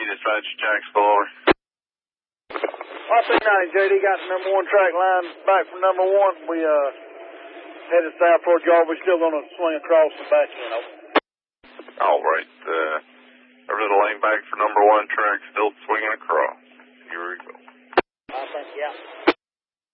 dispatch, Jack Spiller. RP90, JD got the number 1 track line back from number 1. We headed south toward yard. We're still going to swing across the back end. All right. Over to the lane back for number 1 track, still swinging across. Here we go. I think, yeah.